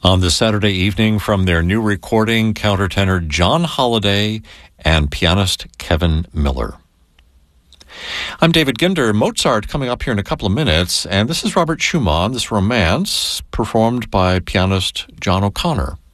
On this Saturday evening from their new recording, countertenor John Holliday and pianist Kevin Miller. I'm David Ginder. Mozart coming up here in a couple of minutes, and this is Robert Schumann, this romance performed by pianist John O'Connor.